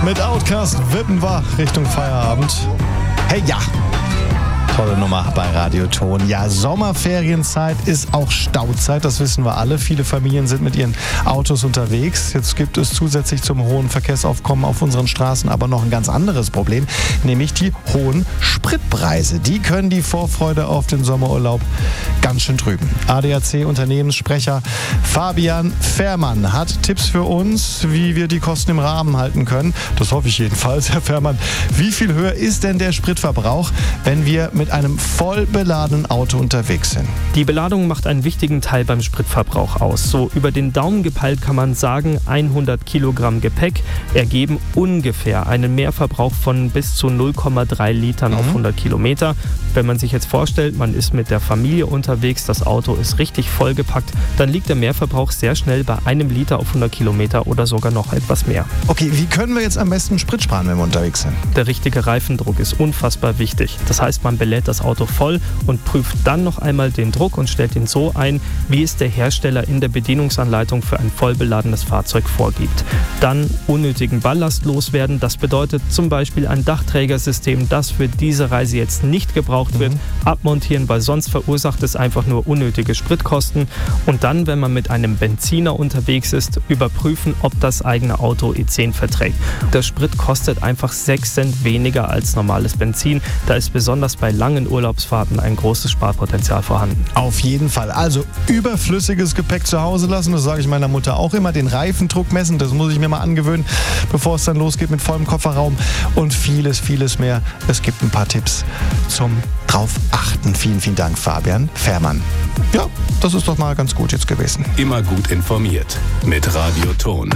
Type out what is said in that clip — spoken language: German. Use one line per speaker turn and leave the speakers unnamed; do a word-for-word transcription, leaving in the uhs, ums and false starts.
Mit Outcast wippen wir Richtung Feierabend. Hey, ja! Tolle Nummer bei Radioton. Ja, Sommerferienzeit ist auch Stauzeit, das wissen wir alle. Viele Familien sind mit ihren Autos unterwegs. Jetzt gibt es zusätzlich zum hohen Verkehrsaufkommen auf unseren Straßen aber noch ein ganz anderes Problem, nämlich die hohen Spritpreise. Die können die Vorfreude auf den Sommerurlaub ganz schön trüben. A D A C-Unternehmenssprecher Fabian Fährmann hat Tipps für uns, wie wir die Kosten im Rahmen halten können. Das hoffe ich jedenfalls, Herr Fährmann. Wie viel höher ist denn der Spritverbrauch, wenn wir mit einem voll beladenen Auto unterwegs sind?
Die Beladung macht einen wichtigen Teil beim Spritverbrauch aus. So über den Daumen gepeilt kann man sagen, hundert Kilogramm Gepäck ergeben ungefähr einen Mehrverbrauch von bis zu null Komma drei Litern mhm. auf hundert Kilometer. Wenn man sich jetzt vorstellt, man ist mit der Familie unterwegs, das Auto ist richtig vollgepackt, dann liegt der Mehrverbrauch sehr schnell bei einem Liter auf hundert Kilometer oder sogar noch etwas mehr.
Okay, wie können wir jetzt am besten Sprit sparen, wenn wir unterwegs sind?
Der richtige Reifendruck ist unfassbar wichtig. Das heißt, man belädt das Auto voll und prüft dann noch einmal den Druck und stellt ihn so ein, wie es der Hersteller in der Bedienungsanleitung für ein voll beladenes Fahrzeug vorgibt. Dann unnötigen Ballast loswerden. Das bedeutet zum Beispiel ein Dachträgersystem, das für diese Reise jetzt nicht gebraucht wird, abmontieren, weil sonst verursacht es einfach nur unnötige Spritkosten. Und dann, wenn man mit einem Benziner unterwegs ist, überprüfen, ob das eigene Auto E zehn verträgt. Der Sprit kostet einfach sechs Cent weniger als normales Benzin. Da ist besonders bei langen Urlaubsfahrten ein großes Sparpotenzial vorhanden.
Auf jeden Fall. Also überflüssiges Gepäck zu Hause lassen, das sage ich meiner Mutter auch immer. Den Reifendruck messen, das muss ich mir mal angewöhnen, bevor es dann losgeht mit vollem Kofferraum und vieles, vieles mehr. Es gibt ein paar Tipps zum drauf achten. Vielen, vielen Dank, Fabian Fährmann. Ja, das ist doch mal ganz gut jetzt gewesen.
Immer gut informiert mit Radioton.